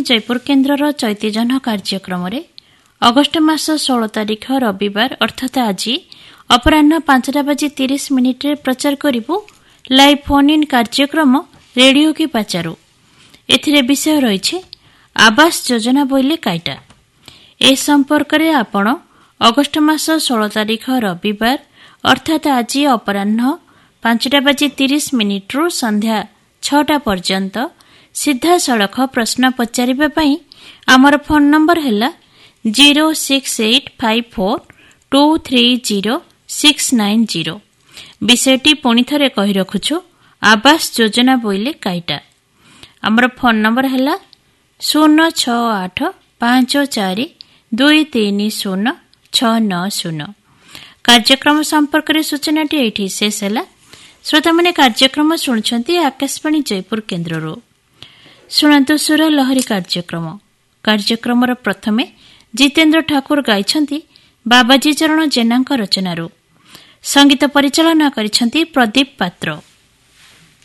जयपुर केन्द्रर चैत्यजन कार्यक्रम अगस्ट मास 16 तारिख रविवार अर्थात आज अपराह्न 5:30 प्रचार करूँ लाइव फोन इन कार्यक्रम रेडियो की पचारू। एथिरे विषय रही आवास योजना बोले काईटा। ए संपर्क में आपण अगस्ट मास 16 तारिख रविवार अर्थात आज अपराह्न 5:30 रु संध्या 6टा पर्यंत सीधा सड़क प्रश्न पचारिबा पई आमर फोन नंबर है 06854230690। विषयटी पुणी थरे कही रखुछु आवास योजना बोले काईटा। आमर फोन नंबर है 06854230690। कार्यक्रम संपर्क में सूचनाटी एठी शेष है। श्रोता मैंने कार्यक्रम शुणुछंती आकाशवाणी जयपुर केन्द्रରୁ। शुणନ୍ତୁ सुर लहरी कार्यक्रम प्रथमे जितेन्द्र ठाकुर गाइछंती बाबाजी चरण जेना रचनारू। संगीत परिचालना करिछंती प्रदीप पात्र।